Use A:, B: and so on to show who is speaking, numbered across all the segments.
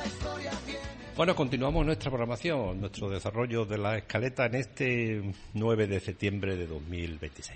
A: Bueno, continuamos nuestra programación, nuestro desarrollo de la escaleta en este 9 de septiembre de 2026.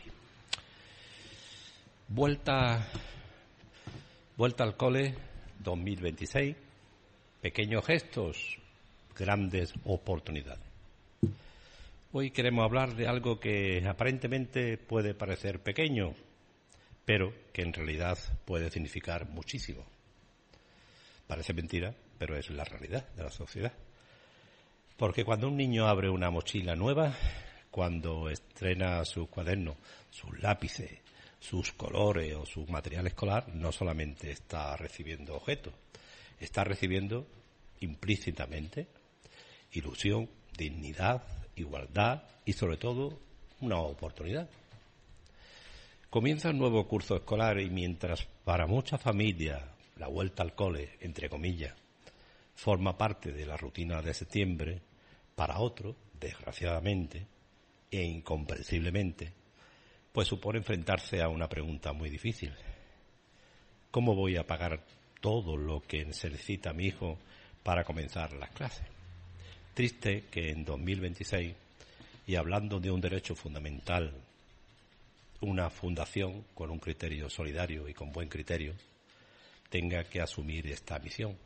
A: Vuelta al cole 2026, pequeños gestos, grandes oportunidades. Hoy queremos hablar de algo que aparentemente puede parecer pequeño, pero que en realidad puede significar muchísimo. Parece mentira, pero es la realidad de la sociedad. Porque cuando un niño abre una mochila nueva, cuando estrena sus cuadernos, sus lápices, sus colores o su material escolar, no solamente está recibiendo objetos, está recibiendo implícitamente ilusión, dignidad, igualdad y sobre todo una oportunidad. Comienza un nuevo curso escolar y mientras para muchas familias la vuelta al cole, entre comillas, forma parte de la rutina de septiembre, para otros, desgraciadamente e incomprensiblemente, pues supone enfrentarse a una pregunta muy difícil. ¿Cómo voy a pagar todo lo que se necesita mi hijo para comenzar las clases? Triste que en 2026, y hablando de un derecho fundamental, una fundación con un criterio solidario y con buen criterio tenga que asumir esta misión.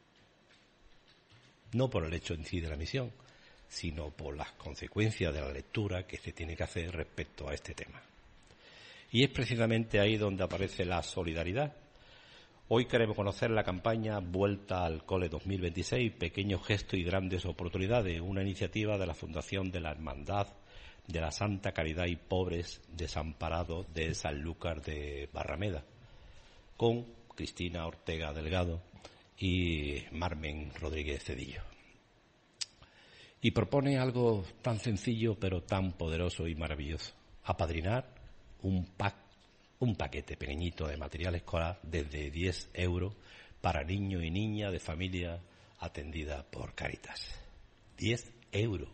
A: No por el hecho en sí de la misión, sino por las consecuencias de la lectura que se tiene que hacer respecto a este tema. Y es precisamente ahí donde aparece la solidaridad. Hoy queremos conocer la campaña Vuelta al Cole 2026, Pequeños Gestos y Grandes Oportunidades, una iniciativa de la Fundación de la Hermandad de la Santa Caridad y Pobres Desamparados de Sanlúcar de Barrameda, con Cristina Ortega Delgado y Marmen Rodríguez Cedillo. Y propone algo tan sencillo pero tan poderoso y maravilloso: apadrinar un paquete pequeñito de material escolar desde 10 euros para niños y niñas de familia atendida por Cáritas. 10 euros.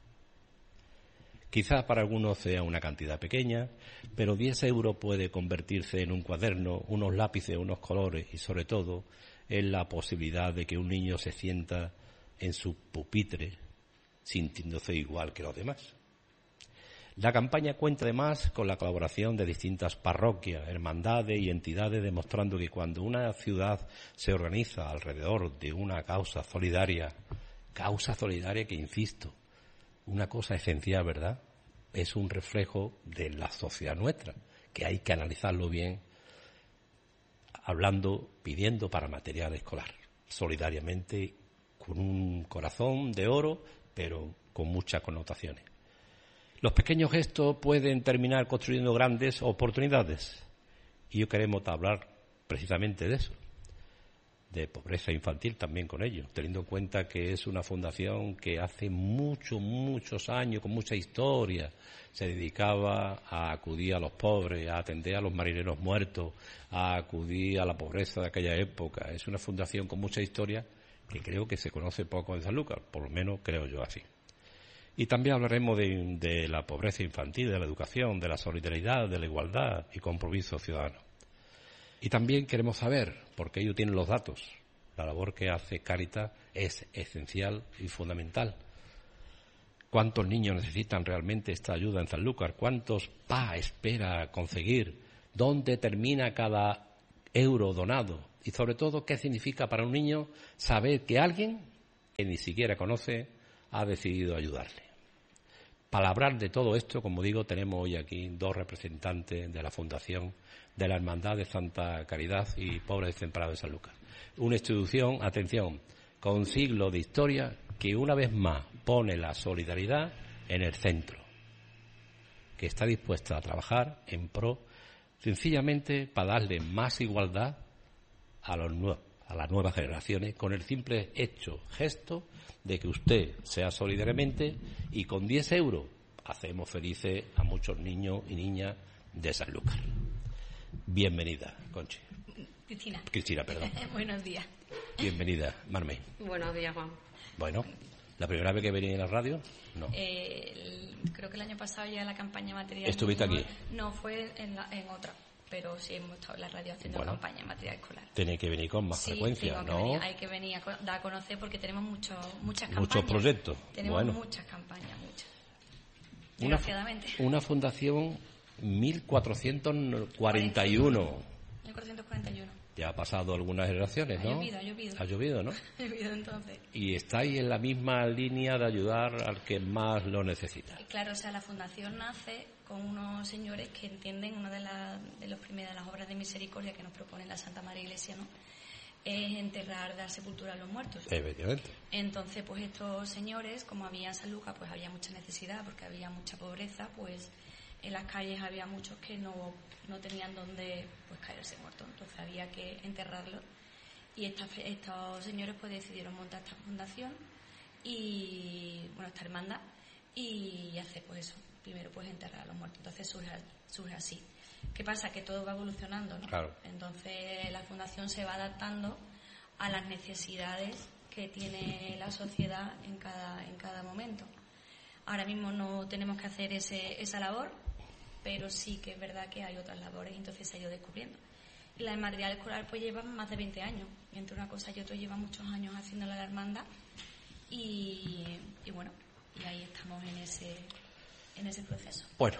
A: Quizás para algunos sea una cantidad pequeña, pero 10 euros puede convertirse en un cuaderno, unos lápices, unos colores y sobre todo en la posibilidad de que un niño se sienta en su pupitre sintiéndose igual que los demás. La campaña cuenta además con la colaboración de distintas parroquias, hermandades y entidades, demostrando que cuando una ciudad se organiza alrededor de una causa solidaria que, insisto, una cosa esencial, ¿verdad?, es un reflejo de la sociedad nuestra, que hay que analizarlo bien, pidiendo para material escolar, solidariamente, con un corazón de oro, pero con muchas connotaciones. Los pequeños gestos pueden terminar construyendo grandes oportunidades, y hoy queremos hablar precisamente de eso, de pobreza infantil también con ello, teniendo en cuenta que es una fundación que hace muchos años, con mucha historia, se dedicaba a acudir a los pobres, a atender a los marineros muertos, a acudir a la pobreza de aquella época. Es una fundación con mucha historia que creo que se conoce poco en Sanlúcar, por lo menos creo yo así. Y también hablaremos de la pobreza infantil, de la educación, de la solidaridad, de la igualdad y compromiso ciudadano. Y también queremos saber, porque ellos tienen los datos, la labor que hace Cáritas es esencial y fundamental. ¿Cuántos niños necesitan realmente esta ayuda en Sanlúcar? ¿Cuántos PA espera conseguir? ¿Dónde termina cada euro donado? Y sobre todo, ¿qué significa para un niño saber que alguien que ni siquiera conoce ha decidido ayudarle? Para hablar de todo esto, como digo, tenemos hoy aquí dos representantes de la Fundación de la Hermandad de Santa Caridad y Pobres Desamparados de Sanlúcar. Una institución, atención, con siglos de historia que una vez más pone la solidaridad en el centro, que está dispuesta a trabajar en pro, sencillamente para darle más igualdad a las nuevas generaciones, con el simple gesto de que usted sea solidariamente, y con 10 euros hacemos felices a muchos niños y niñas de Sanlúcar. Bienvenida, Conchi. Cristina, perdón.
B: Buenos días.
A: Bienvenida, Marme.
B: Buenos días, Juan.
A: Bueno, ¿la primera vez que venía en la radio? No.
B: Creo que el año pasado ya la campaña material...
A: ¿Estuviste aquí?
B: No, fue en otra. pero sí hemos estado en la radio haciendo campaña en material escolar.
A: Tiene que venir con más frecuencia, ¿no?
B: Hay que venir a dar a conocer porque tenemos muchas campañas.
A: Muchos proyectos.
B: Tenemos muchas campañas, muchas. Desgraciadamente.
A: Una fundación 1441.
B: 1441.
A: Ya ha pasado algunas generaciones, ¿no?
B: Ha llovido.
A: Ha llovido, ¿no?
B: Ha llovido entonces.
A: Y estáis en la misma línea de ayudar al que más lo necesita.
B: Claro, o sea, la fundación nace con unos señores que entienden una de las obras de misericordia que nos propone la Santa Madre Iglesia, ¿no? Es enterrar, dar sepultura a los muertos.
A: Efectivamente.
B: Entonces, pues estos señores, como había en San Lucas, pues había mucha necesidad porque había mucha pobreza, pues en las calles había muchos que no tenían dónde pues caerse muertos, entonces había que enterrarlos y estos señores pues decidieron montar esta fundación y esta hermandad y hacer pues eso, primero pues enterrar a los muertos, entonces surge así. ¿Qué pasa? Que todo va evolucionando, ¿no?
A: Claro.
B: Entonces la fundación se va adaptando a las necesidades que tiene la sociedad en cada momento. Ahora mismo no tenemos que hacer esa labor, pero sí que es verdad que hay otras labores y entonces se ha ido descubriendo. Y la de material escolar pues lleva más de 20 años, y entre una cosa y otra lleva muchos años haciéndola la hermandad y ahí estamos en ese proceso.
A: Bueno,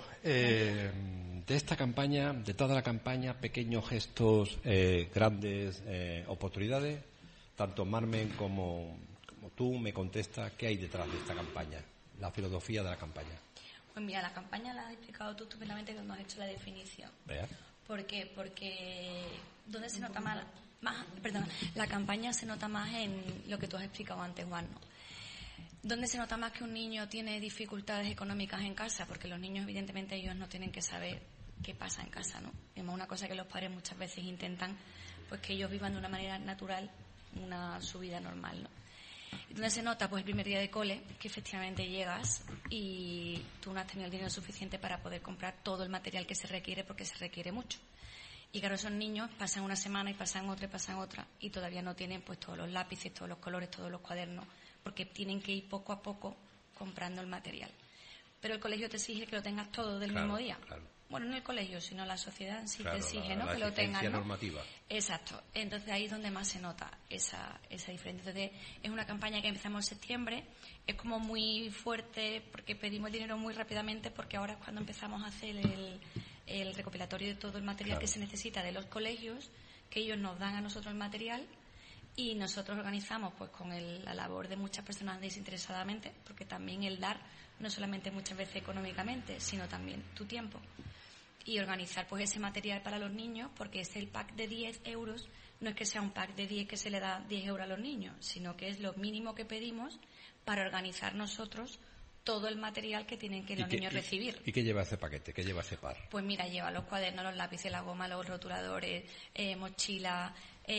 A: de esta campaña, de toda la campaña, pequeños gestos, grandes oportunidades, tanto Marmen como tú me contestas qué hay detrás de esta campaña, la filosofía de la campaña.
B: Pues mira, la campaña la has explicado tú estupendamente cuando has hecho la definición.
A: ¿Vea?
B: ¿Por qué? Porque ¿dónde se nota más? La campaña se nota más en lo que tú has explicado antes, Juan, ¿no? ¿Dónde se nota más que un niño tiene dificultades económicas en casa? Porque los niños, evidentemente, ellos no tienen que saber qué pasa en casa, ¿no? Es una cosa que los padres muchas veces intentan, pues que ellos vivan de una manera natural su vida normal, ¿no? ¿Dónde se nota? Pues el primer día de cole, que efectivamente llegas y tú no has tenido el dinero suficiente para poder comprar todo el material que se requiere, porque se requiere mucho. Y claro, esos niños pasan una semana y pasan otra y todavía no tienen pues todos los lápices, todos los colores, todos los cuadernos, porque tienen que ir poco a poco comprando el material. Pero el colegio te exige que lo tengas todo del mismo día. Claro. Bueno, no el colegio, sino la sociedad en sí te exige, ¿no? Que lo tengas, ¿no? Normativa. Exacto. Entonces ahí es donde más se nota esa diferencia. Entonces es una campaña que empezamos en septiembre, es como muy fuerte porque pedimos dinero muy rápidamente, porque ahora es cuando empezamos a hacer el recopilatorio de todo el material que se necesita de los colegios, que ellos nos dan a nosotros el material y nosotros organizamos pues con la labor de muchas personas desinteresadamente, porque también el dar no solamente muchas veces económicamente, sino también tu tiempo. Y organizar pues ese material para los niños, porque es el pack de 10 euros, no es que sea un pack de 10 que se le da 10 euros a los niños, sino que es lo mínimo que pedimos para organizar nosotros todo el material que tienen que los niños recibir.
A: ¿Y qué lleva ese paquete? ¿Qué lleva ese par?
B: Pues mira, lleva los cuadernos, los lápices, la goma, los rotuladores, mochila,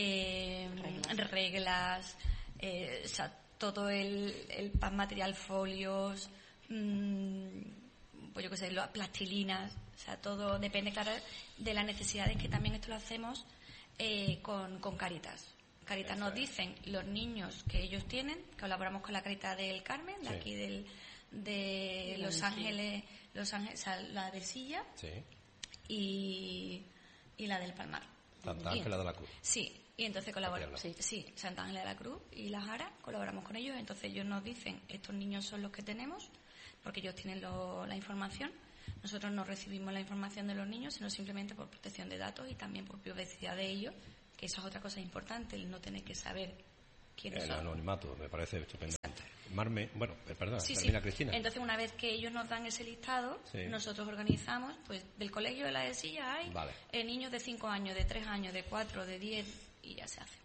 B: reglas, o sea, todo el material, folios, pues yo qué sé, las plastilinas, o sea, todo depende, claro, de las necesidades, que también esto lo hacemos con Cáritas. Cáritas nos dicen los niños que ellos tienen, colaboramos con la Cáritas del Carmen, de aquí de Los Ángeles, o sea, la de Silla y la del Palmar.
A: Santa Ángela de la Cruz.
B: Sí, y entonces colaboramos. Sí, Santa Ángela de la Cruz y La Jara, colaboramos con ellos. Entonces ellos nos dicen, estos niños son los que tenemos, porque ellos tienen la información. Nosotros no recibimos la información de los niños, sino simplemente por protección de datos y también por privacidad de ellos, que eso es otra cosa importante, el no tener que saber quiénes son. El
A: anonimato, me parece estupendo. Termina, Cristina.
B: Entonces, una vez que ellos nos dan ese listado, nosotros organizamos, pues del colegio de la Silla hay niños de 5 años, de 3 años, de 4, de 10, y ya se hace.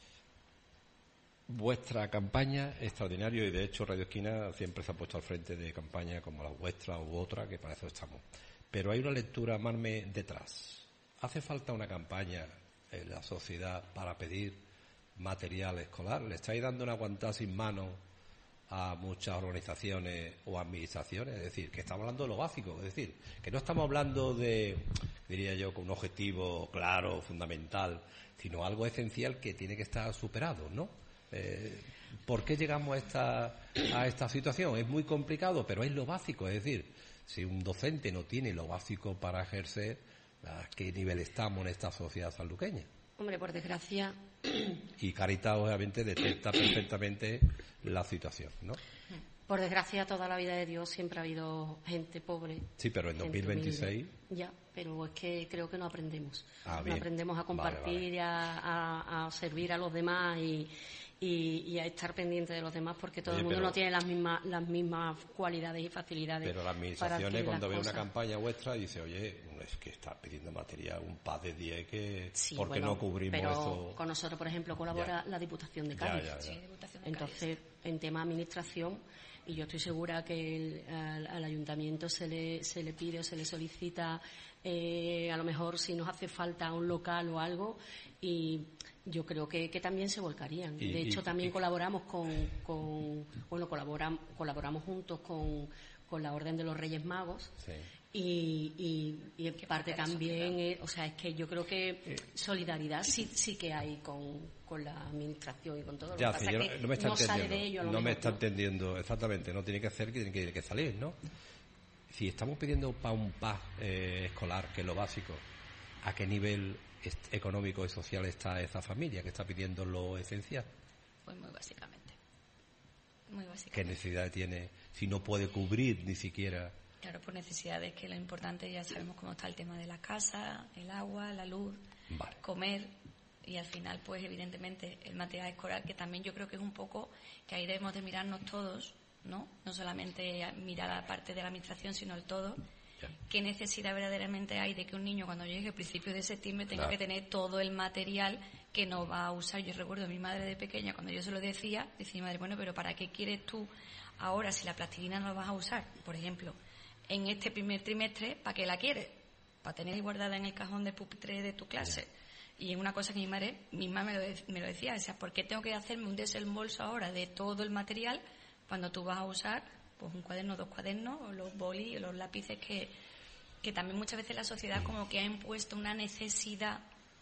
A: Vuestra campaña, extraordinario, y de hecho Radio Esquina siempre se ha puesto al frente de campañas como la vuestra u otra, que para eso estamos. Pero hay una lectura, Marme, detrás. ¿Hace falta una campaña en la sociedad para pedir material escolar? ¿Le estáis dando una guantada sin mano a muchas organizaciones o administraciones? Es decir, que estamos hablando de lo básico, es decir, que no estamos hablando de, diría yo, con un objetivo claro, fundamental, sino algo esencial que tiene que estar superado, ¿no? ¿Por qué llegamos a esta situación? Es muy complicado, pero es lo básico, es decir, si un docente no tiene lo básico para ejercer, ¿A qué nivel estamos en esta sociedad sanluqueña?
C: Hombre, por desgracia...
A: Y Cáritas, obviamente, detecta perfectamente la situación, ¿no?
C: Por desgracia, toda la vida de Dios siempre ha habido gente pobre.
A: Sí, pero en 2026...
C: Ya, pero es que creo que no aprendemos.
A: Bien.
C: No aprendemos a compartir, vale. A servir a los demás y a estar pendiente de los demás, porque todo el mundo no tiene las mismas cualidades y facilidades.
A: Pero las administraciones, cuando ve una campaña vuestra, dice, oye, es que está pidiendo material, un PAS de 10, que sí, ¿por qué no cubrimos
C: pero
A: eso?
C: Con nosotros, por ejemplo, colabora la Diputación de Cádiz.
B: Sí, Diputación de
C: Entonces,
B: Cádiz.
C: En tema administración, y yo estoy segura que al ayuntamiento se le pide o se le solicita, a lo mejor si nos hace falta un local o algo, y yo creo que también se volcarían. De hecho, también colaboramos colaboramos juntos con la Orden de los Reyes Magos.
A: Sí.
C: Y en parte también, o sea, es que yo creo que solidaridad sí que hay con la administración y con todo. Lo que pasa es que no sale de ello.
A: No me está entendiendo exactamente, no tiene que hacer, que tiene que salir, ¿no? Si estamos pidiendo un PAS escolar, que es lo básico, ¿a qué nivel económico y social está esa familia que está pidiendo lo esencial?
B: Pues muy básicamente.
A: ¿Qué necesidad tiene si no puede cubrir ni siquiera?
B: Claro, por necesidades, que lo importante, ya sabemos cómo está el tema de la casa, el agua, la luz,
A: vale.
B: Comer, y al final, pues evidentemente, el material escolar, que también yo creo que es un poco que ahí debemos de mirarnos todos, ¿no? No solamente mirar la parte de la administración, sino el todo.
A: Ya.
B: ¿Qué necesidad verdaderamente hay de que un niño, cuando llegue a principios de septiembre, tenga que tener todo el material que no va a usar? Yo recuerdo a mi madre de pequeña, cuando yo se lo decía mi madre, bueno, pero ¿para qué quieres tú ahora, si la plastilina no la vas a usar, por ejemplo, en este primer trimestre, ¿para qué la quieres? Para tener guardada en el cajón de pupitre de tu clase. Y es una cosa que mi madre misma me lo decía, o sea, ¿por qué tengo que hacerme un desembolso ahora de todo el material cuando tú vas a usar pues un cuaderno, 2 cuadernos, o los bolis, o los lápices, que también muchas veces la sociedad como que ha impuesto una necesidad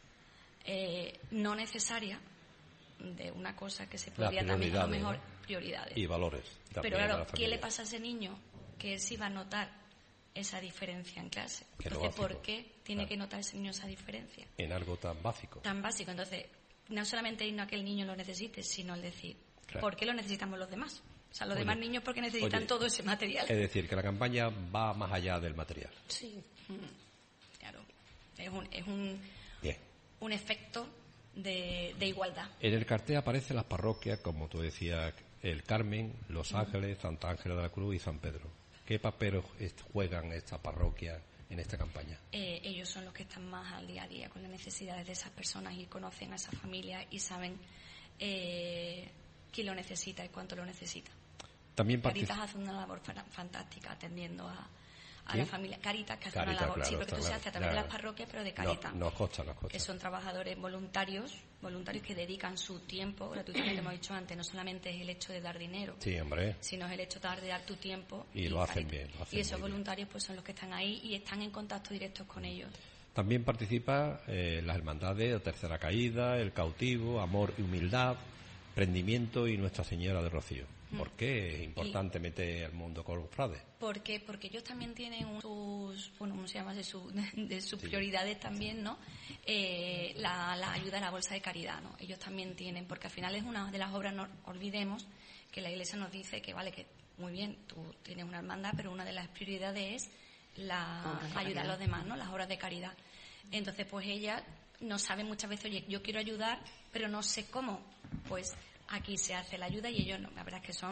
B: no necesaria de una cosa que se podría también, a lo mejor, prioridades.
A: Y valores.
B: Pero claro, ¿qué le pasa a ese niño? Que él sí va a notar esa diferencia en clase. Entonces, ¿por qué tiene que notar ese niño esa diferencia?
A: En algo tan básico.
B: Tan básico. Entonces, no solamente irnos a que el niño lo necesite, sino el decir, ¿por qué lo necesitamos los demás? O sea, los demás niños, ¿por qué necesitan todo ese material?
A: Es decir, que la campaña va más allá del material.
B: Sí. Claro. Es un efecto de igualdad.
A: En el cartel aparecen las parroquias, como tú decías, el Carmen, Los Ángeles, Santa Ángela de la Cruz y San Pedro. ¿Qué papel juegan estas parroquias en esta campaña?
B: Ellos son los que están más al día a día con las necesidades de esas personas y conocen a esas familias y saben quién lo necesita y cuánto lo necesita.
A: También
B: Cáritas hace una labor fantástica atendiendo a la familia. Cáritas, que hace una labor,
A: claro,
B: sí, porque tú se hace a través de las parroquias, pero de Cáritas.
A: Nos consta.
B: Que son trabajadores voluntarios que dedican su tiempo gratuitamente, hemos dicho antes, no solamente es el hecho de dar dinero,
A: sí, hombre,
B: sino es el hecho de dar tu tiempo.
A: Y lo hacen bien.
B: Y esos voluntarios pues son los que están ahí y están en contacto directo con ellos.
A: También participa las hermandades de Tercera Caída, El Cautivo, Amor y Humildad, Prendimiento y Nuestra Señora de Rocío. ¿Por qué es importante meter al mundo cofrade?
B: Porque ellos también tienen sus, ¿cómo se llama? De sus prioridades también, ¿no? La ayuda a la bolsa de caridad, ¿no? Ellos también tienen, porque al final es una de las obras, no olvidemos que la Iglesia nos dice que vale, que muy bien, tú tienes una hermandad, pero una de las prioridades es la ayuda a los demás, ¿no? Las obras de caridad. Entonces, pues ella no sabe muchas veces, oye, yo quiero ayudar, pero no sé cómo. Pues aquí se hace la ayuda y ellos, la verdad es que son